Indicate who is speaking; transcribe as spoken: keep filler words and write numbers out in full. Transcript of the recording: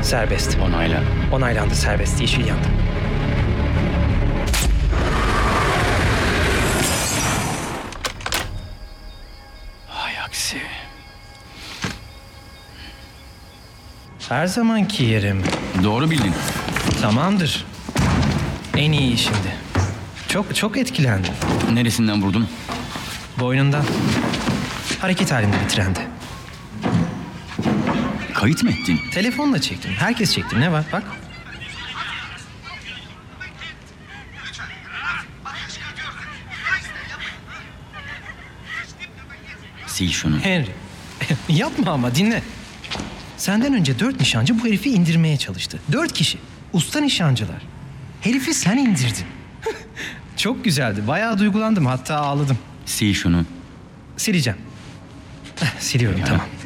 Speaker 1: Serbest.
Speaker 2: Onayla.
Speaker 1: Onaylandı, serbest. Yeşil yandı.
Speaker 2: Hay aksi.
Speaker 1: Her zamanki yerim.
Speaker 2: Doğru bildin.
Speaker 1: Tamamdır. En iyi şimdi. Çok çok etkilendim.
Speaker 2: Neresinden vurdun?
Speaker 1: Boynundan. Hareket halinde bir trendi.
Speaker 2: Kayıt mı ettin?
Speaker 1: Telefonla çektim. Herkes çekti. Ne var? Bak.
Speaker 2: Sil şunu.
Speaker 1: Henry. Yapma ama dinle. Senden önce dört nişancı bu herifi indirmeye çalıştı. Dört kişi. Usta nişancılar. Herifi sen indirdin. Çok güzeldi. Bayağı duygulandım. Hatta ağladım.
Speaker 2: Sil şunu.
Speaker 1: Sileceğim. Siliyorum,
Speaker 2: Ya.
Speaker 1: tamam.